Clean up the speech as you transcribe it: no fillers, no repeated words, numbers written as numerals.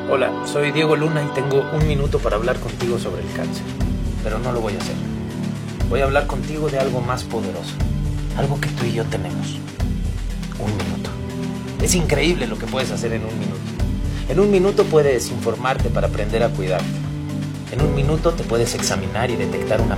Hola, soy Diego Luna y tengo un minuto para hablar contigo sobre el cáncer. Pero no lo voy a hacer. Voy a hablar contigo de algo más poderoso. Algo que tú y yo tenemos. Un minuto. Es increíble lo que puedes hacer en un minuto. En un minuto puedes informarte para aprender a cuidarte. En un minuto te puedes examinar y detectar una